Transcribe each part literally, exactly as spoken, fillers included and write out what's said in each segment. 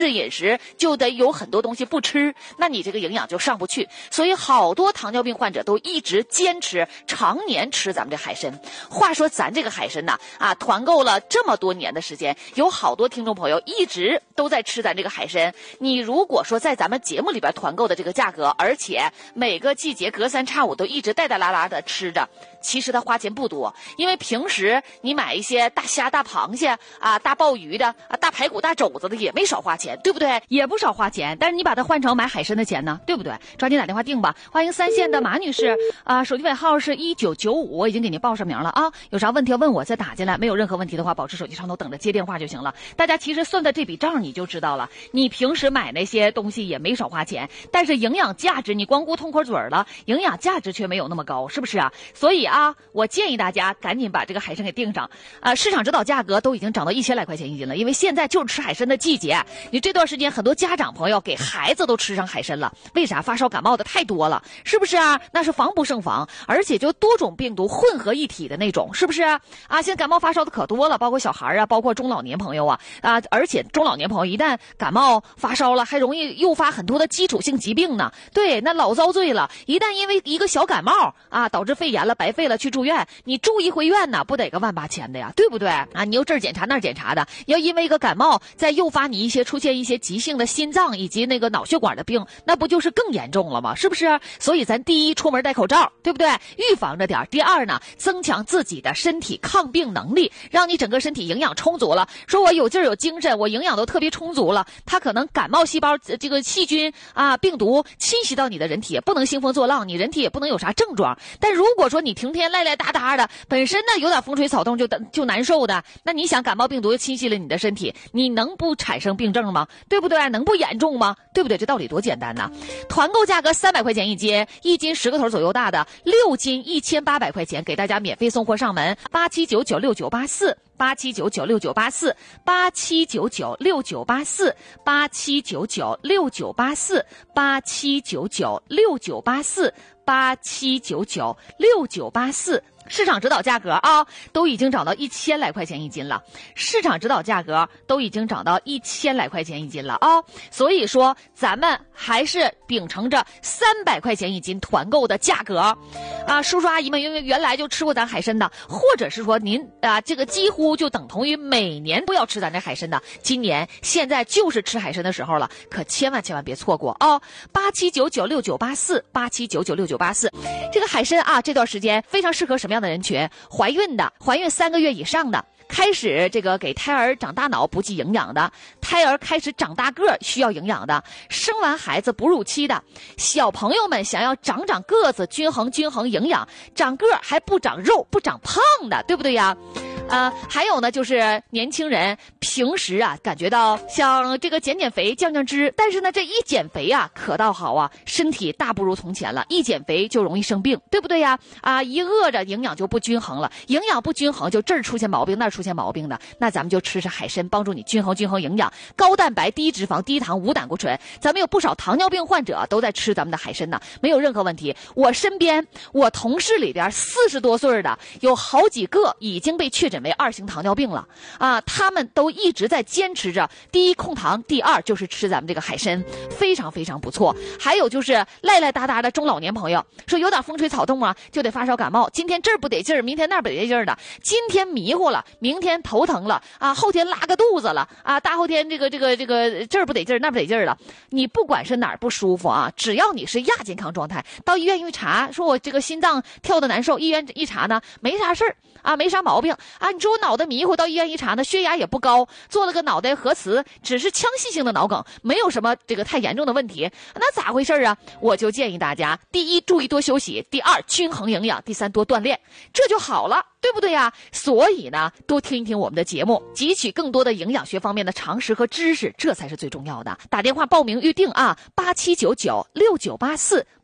饮食就得有很多东西不吃，那你这个营养就上不去。所以好多糖尿病患者都一直坚持常年吃咱们这海参。话说咱这个海参呐，啊，团购了这么多年的时间，有好多听众朋友一直都在吃咱这个海参。你如果说在咱们节目里边团购的这个价格，而且每个季节隔三差五都一直带带拉拉的吃着，其实它花钱不多，因为平时你买一些大虾、大螃蟹啊、大鲍鱼的啊、大排骨、大肘子的也没少花钱，对不对？也不少花钱，但是你把它换成买海参的钱呢，对不对？抓紧打电话订吧。欢迎三线的马女士啊，手机尾号是一九九五，我已经给您报上名了啊。有啥问题要问我再打进来，没有任何问题的话，保持手机上头等着接电话就行了。大家其实算的这笔账你就知道了，你平时买那些东西也没少花钱，但是营养价值你光顾痛快嘴了，营养价值却没有那么高，是不是啊？所以啊，我建议大家赶紧把这个海参给订上啊！市场指导价格都已经涨到一千来块钱一斤了，因为现在就是吃海参的季节。你这段时间很多家长朋友给孩子都吃上海参了，为啥？发烧感冒的太多了，是不是啊？那是防不胜防，而且就多种病毒混合一体的那种，是不是啊？啊，现在感冒发烧的可多了，包括小孩啊，包括中老年朋友啊啊！而且中老年朋友一旦感冒发烧了，还容易诱发很多的基础性疾病呢。对，那老遭罪了，一旦因为一个小感冒啊导致肺炎了，白费了去住院，你住一回院呢，不得个万八千的呀，对不对啊？你又这儿检查那儿检查的，要因为一个感冒再诱发你一些出现一些急性的心脏以及那个脑血管的病，那不就是更严重了吗？是不是？所以咱第一，出门戴口罩，对不对？预防着点。第二呢，增强自己的身体抗病能力，让你整个身体营养充足了。说我有劲儿有精神，我营养都特别充足了，它可能感冒细胞这个细菌啊病毒侵袭到你的人体，也不能兴风作浪，你人体也不能有啥症状。但如果说你天天赖赖哒哒的，本身呢有点风吹草动就就难受的，那你想感冒病毒又侵袭了你的身体，你能不产生病症吗？对不对？能不严重吗？对不对？这道理多简单呐！团购价格三百块钱一斤，一斤十个头左右大的，六斤一千八百块钱，给大家免费送货上门，八七九九六九八四。八七九九六九八四，八七九九六九八四，八七九九六九八四，八七九九六九八四，八七九九六九八四。市场指导价格啊，都已经涨到一千来块钱一斤了。市场指导价格都已经涨到一千来块钱一斤了啊，所以说咱们还是秉承着三百块钱一斤团购的价格啊。叔叔阿姨们因为原来就吃过咱海参的，或者是说您啊这个几乎就等同于每年都要吃咱这海参的，今年现在就是吃海参的时候了，可千万千万别错过啊！八七九九六九八四，八七九九六九八四。这个海参啊，这段时间非常适合什么样的人群？怀孕的，怀孕三个月以上的，开始这个给胎儿长大脑补给营养的，胎儿开始长大个需要营养的，生完孩子哺乳期的，小朋友们想要长长个子，均衡均衡营养，长个还不长肉不长胖的，对不对呀？呃，还有呢，就是年轻人平时啊，感觉到想这个减减肥、降降脂，但是呢，这一减肥啊，可倒好啊，身体大不如从前了，一减肥就容易生病，对不对呀？啊，一饿着营养就不均衡了，营养不均衡就这儿出现毛病那儿出现毛病的，那咱们就吃吃海参，帮助你均衡均衡营养，高蛋白、低脂肪、低糖、无胆固醇。咱们有不少糖尿病患者都在吃咱们的海参呢，没有任何问题。我身边我同事里边四十多岁的有好几个已经被确诊为二型糖尿病了啊，他们都一直在坚持着，第一控糖，第二就是吃咱们这个海参，非常非常不错。还有就是赖赖哒哒的中老年朋友，说有点风吹草动啊，就得发烧感冒，今天这儿不得劲儿，明天那儿不得劲儿的，今天迷糊了，明天头疼了啊，后天拉个肚子了啊，大后天这个这个这个这儿不得劲儿，那儿不得劲儿了。你不管是哪儿不舒服啊，只要你是亚健康状态，到医院一查，说我这个心脏跳的难受，医院一查呢，没啥事儿啊，没啥毛病啊。你说我脑袋迷糊，到医院一查呢，血压也不高，做了个脑袋核磁，只是腔隙性的脑梗，没有什么这个太严重的问题，那咋回事啊？我就建议大家，第一，注意多休息；第二，均衡营养；第三，多锻炼，这就好了，对不对呀？所以呢，多听一听我们的节目，汲取更多的营养学方面的常识和知识，这才是最重要的。打电话报名预定啊，八七九九六九八四。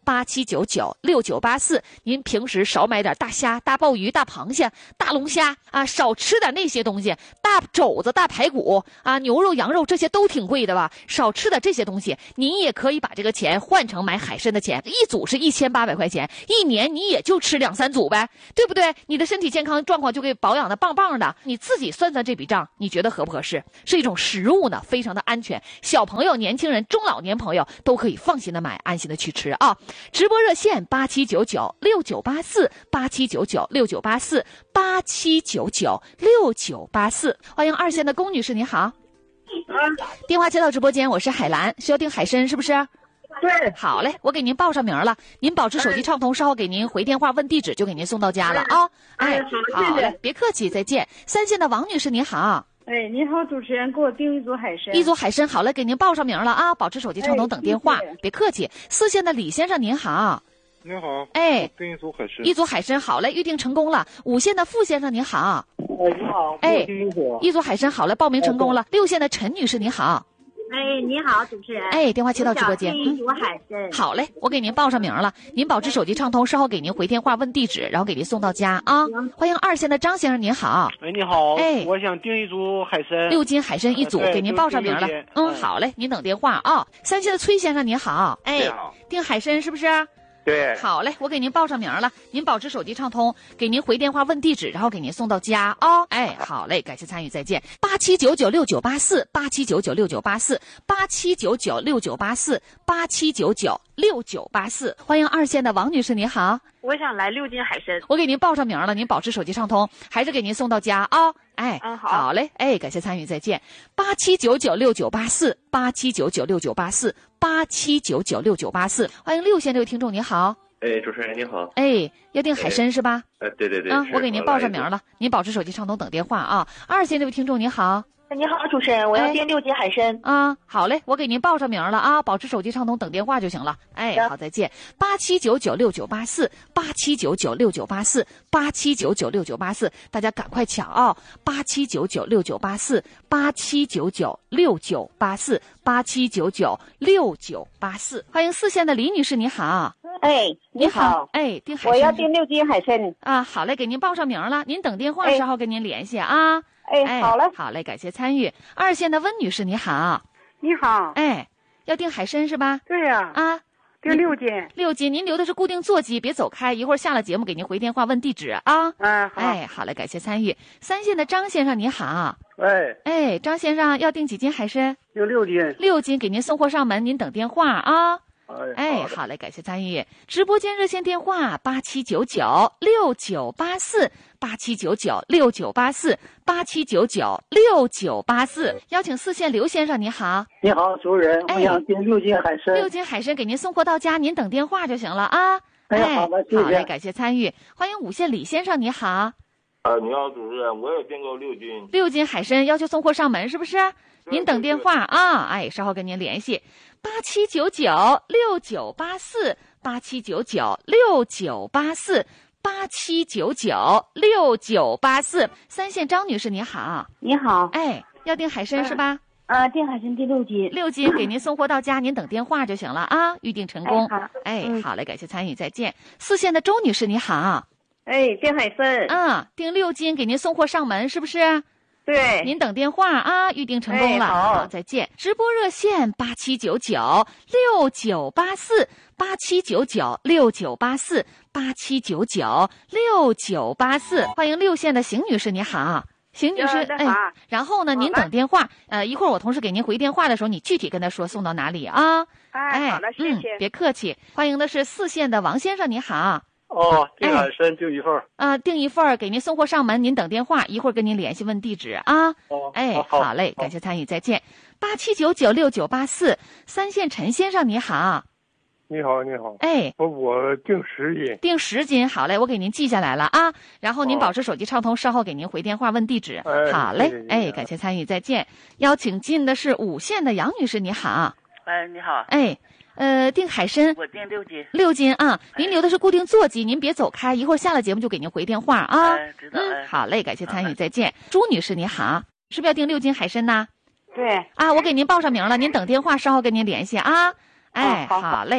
八七九九六九八四。您平时少买点大虾、大鲍鱼、大螃蟹、大龙虾啊，少吃点那些东西，大肘子、大排骨啊，牛肉、羊肉这些都挺贵的吧？少吃点这些东西，您也可以把这个钱换成买海参的钱，一组是一千八百块钱，一年你也就吃两三组呗，对不对？你的身体健康状况就给保养的棒棒的，你自己算算这笔账，你觉得合不合适？是一种食物呢，非常的安全，小朋友、年轻人、中老年朋友都可以放心的买，安心的去吃啊！直播热线八七九九六九八四八七九九六九八四八七九九六九八四，欢迎二线的龚女士，你好。电话接到直播间，我是海兰，需要订海参是不是？ 对， 好嘞，我给您报上名了，您保持手机畅通，稍后给您回电话问地址，就给您送到家了啊！哎，好嘞，别客气，再见。三线的王女士，你好。 哎，你好，主持人，给我订一组海参。 一组海参，好嘞，给您报上名了啊！保持手机畅通，等电话，别客气。四线的李先生，您好。 你好， 哎， 订一组海参。 一组海参，好嘞，预定成功了。五线的傅先生，您好。 哎，你好， 哎， 订一组。 一组海参，好嘞，报名成功了。六线的陈女士，你好。 哎，你好，主持人。 哎，电话接到直播间。 订一组海参。 好嘞，我给您报上名了，您保持手机畅通，稍后给您回电话问地址，然后给您送到家啊。欢迎二线的张先生，您好。 哎，你好。 哎， 我想订一组海参。 六斤海参一组，给您报上名了。嗯，好嘞，您等电话啊。三线的崔先生，您好。哎，订海参是不是？ 对， 好嘞，我给您报上名了，您保持手机畅通，给您回电话问地址，然后给您送到家啊、哦。哎，好嘞，感谢参与，再见。八七九九六九八四，八七九九六九八四，八七九九六九八四，八七九九六九八四。欢迎二线的王女士，你好。 我想来六斤海参， 我给您报上名了，您保持手机畅通，还是给您送到家啊、哦。哎， 嗯，好， 好嘞，哎，感谢参与，再见。八七九九六九八四，八七九九六九八四，八七九九六九八四。欢迎六线这位听众，你好。 哎，主持人你好。 哎，要订海参是吧？ 哎，对对对。 啊，我给您报上名了，您保持手机畅通，等电话啊。二线这位听众，你好。 你好，主持人，我要订六斤海参。 啊，好嘞，我给您报上名了啊，保持手机畅通，等电话就行了。哎，好，再见。八七九九六九八四，八七九九六九八四，八七九九六九八四，大家赶快抢啊！八七九九六九八四，八七九九六九八四，八七九九六九八四。欢迎四线的李女士，你好。 哎，你好。 哎，订海参。 我要订六斤海参。 啊，好嘞，给您报上名了，您等电话，稍后跟您联系啊。 哎，好嘞， 好嘞，感谢参与。二线的温女士，你好。 你好。 哎，要订海参是吧？ 对呀。 啊，啊订六斤。 六斤，您留的是固定座机，别走开，一会儿下了节目给您回电话问地址啊。 嗯，好。 哎，好嘞，感谢参与。三线的张先生，你好。 哎。 哎，张先生要订几斤海参？ 订六斤。 六斤，给您送货上门，您等电话啊。 哎， 好嘞，感谢参与。直播间热线电话八七九九六九八四，八七九九六九八四，八七九九六九八四。邀请四线刘先生，你好。 你好，主持人，我想订六斤海参。 六斤海参给您送货到家，您等电话就行了啊。 哎，好的，谢谢。 好嘞，感谢参与。欢迎五线李先生，你好。 啊，你好，主持人，我也订购六斤。 六斤海参要求送货上门，是不是？您等电话啊，哎，稍后跟您联系。八七九九六九八四，八七九九六九八四，八七九九六九八四。三线张女士，你好。 你好。 哎，要订海参是吧？ 啊，订海参订六斤。 六斤给您送货到家，您等电话就行了啊，预定成功。 哎，好， 哎嗯、 好嘞，感谢参与，再见。四线的周女士，你好。 哎，订海参。 啊，订六斤给您送货上门，是不是？ 对， 您等电话啊，预定成功了。 哎、好, 好，再见。直播热线八七九九六九八四，八七九九六九八四，八七九九六九八四。欢迎六线的邢女士，你好。邢女士，哎，然后呢，您等电话，呃，一会儿我同事给您回电话的时候，你具体跟他说送到哪里啊？ 哎，好的，谢谢、 嗯，别客气。欢迎的是四线的王先生，你好。 哦，订海参订一份儿啊，订一份儿给您送货上门，您等电话，一会儿跟您联系问地址啊。 哦， 哎，好嘞，感谢参与，再见。八七九九六九八四，三线陈先生你好。 你好，你好。 哎， 我我订十斤。 订十斤，好嘞，我给您记下来了啊。然后您保持手机畅通，稍后给您回电话问地址。 哎， 好嘞，哎，感谢参与，再见。邀请进的是五线的杨女士，你好。 哎，你好。 哎。呃，订海参， 我订六斤， 六斤啊！您留的是固定座机，您别走开，一会儿下了节目就给您回电话啊。 哎，知道。 嗯，好嘞，感谢参与，再见。朱女士，你好，是不是要订六斤海参呢？ 对。 啊，我给您报上名了，您等电话，稍后跟您联系啊。哎， 好， 好嘞。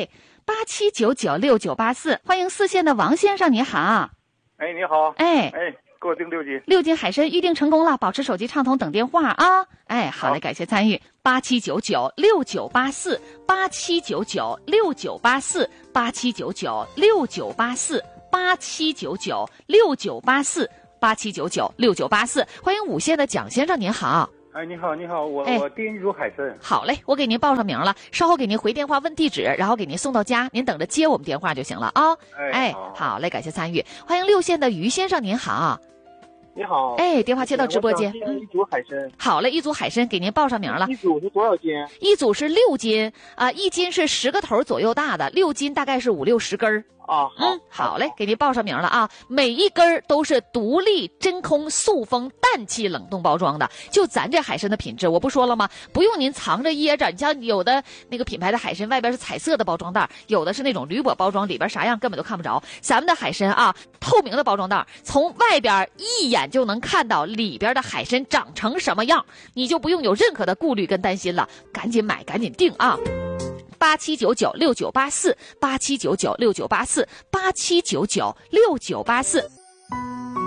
八七九九六九八四，欢迎四线的王先生，你好。 哎，你好。 哎哎，给我订六斤。 六斤海参预定成功了，保持手机畅通，等电话啊。哎，好嘞，感谢参与。八七九九六九八四，八七九九六九八四，八七九九六九八四，八七九九六九八四，八七九九六九八四。欢迎五线的蒋先生，您好。 哎，你好，你好，我、 哎、 我订一组海参。 好嘞，我给您报上名了，稍后给您回电话问地址，然后给您送到家，您等着接我们电话就行了啊。 哎， 哎好， 好嘞，感谢参与。欢迎六线的于先生，您好。 你好。 哎，电话接到直播间。 订一组海参。 好嘞，一组海参给您报上名了。 一组是多少斤？ 一组是六斤啊、呃，一斤是十个头左右大的，六斤大概是五六十根儿。 啊，好， 嗯，好嘞，给您报上名了啊！每一根儿都是独立真空塑封氮气冷冻包装的，就咱这海参的品质，我不说了吗？不用您藏着掖着，你像有的那个品牌的海参外边是彩色的包装袋，有的是那种铝箔包装，里边啥样根本都看不着。咱们的海参啊，透明的包装袋，从外边一眼就能看到里边的海参长成什么样，你就不用有任何的顾虑跟担心了，赶紧买，赶紧订啊！八七九九六九八四，八七九九六九八四，八七九九六九八四。